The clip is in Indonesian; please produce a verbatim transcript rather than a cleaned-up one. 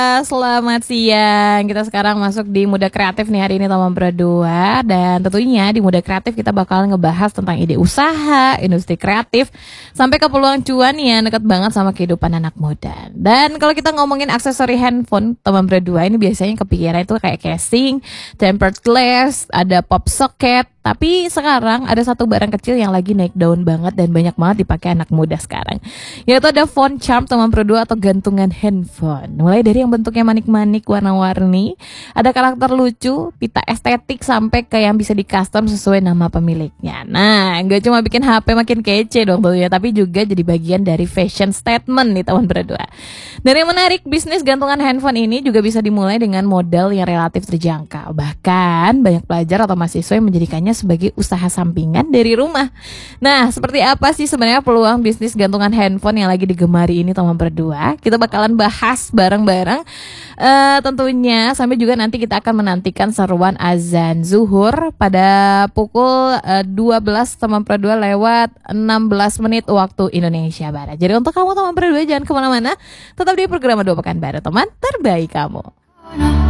Selamat siang. Kita sekarang masuk di Muda Kreatif nih hari ini teman berdua. Dan tentunya di Muda Kreatif kita bakal ngebahas tentang ide usaha, industri kreatif, sampai ke peluang cuan yang dekat banget sama kehidupan anak muda. Dan kalau kita ngomongin aksesori handphone teman berdua, ini biasanya kepikiran itu kayak casing, tempered glass, ada pop socket. Tapi sekarang ada satu barang kecil yang lagi naik daun banget dan banyak banget dipakai anak muda sekarang, yaitu ada phone charm teman berdua atau gantungan handphone. Mulai dari yang bentuknya manik-manik warna-warni, ada karakter lucu, pita estetik, sampai ke yang bisa di custom sesuai nama pemiliknya. Nah, nggak cuma bikin H P makin kece dong tentunya, tapi juga jadi bagian dari fashion statement nih teman berdua. Dan yang menarik, bisnis gantungan handphone ini juga bisa dimulai dengan modal yang relatif terjangkau. Bahkan banyak pelajar atau mahasiswa yang menjadikannya sebagai usaha sampingan dari rumah. Nah, seperti apa sih sebenarnya peluang bisnis gantungan handphone yang lagi digemari ini teman berdua? Kita bakalan bahas bareng-bareng uh, tentunya, sampai juga nanti kita akan menantikan seruan azan zuhur pada pukul uh, dua belas teman berdua lewat enam belas menit waktu Indonesia Barat. Jadi untuk kamu teman berdua jangan kemana-mana, tetap di program Dua Pekan Baru, teman terbaik kamu.